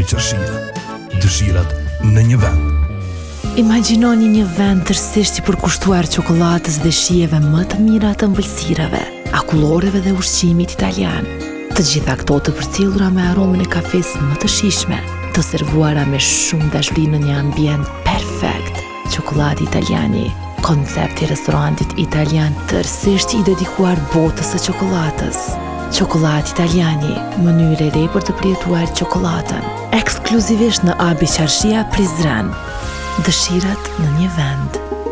Abi Qershia. Dëshirat në një vend. Imagjinoni një vend tërësisht i përkushtuar çokoladës dhe shijeve më të mira të ëmbëlsirave, akulloreve dhe ushqimit italian. Të gjitha këto të përcjellura me aromën e kafes më të shijshme, të servuara me shumë dashuri në një ambient perfekt. Çokoladi italiani, koncepti i restorantit italian tërësisht i dedikuar botës së çokoladës. Çokoladë italiani, mënyrë e re për të përjetuar çokoladën, ekskluzivisht në Abi Qershia Prizren. Dëshirat në një vend.